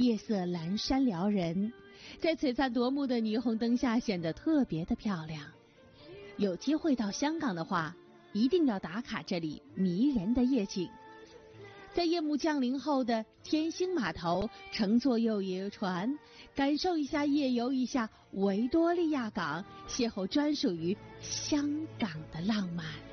夜色阑珊撩人，在璀璨夺目的霓虹灯下显得特别的漂亮。有机会到香港的话，一定要打卡这里迷人的夜景。在夜幕降临后的天星码头，乘坐又游船，感受一下夜游一下维多利亚港，邂逅专属于香港的浪漫。